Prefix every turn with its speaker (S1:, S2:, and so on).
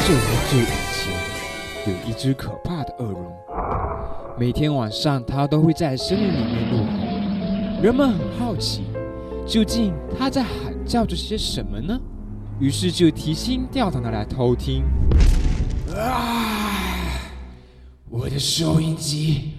S1: 很久以前，有一只可怕的恶龙，每天晚上它都会在森林里面怒吼。人们很好奇，究竟它在喊叫着些什么呢？于是就提心吊胆的来偷听。
S2: 我的收音机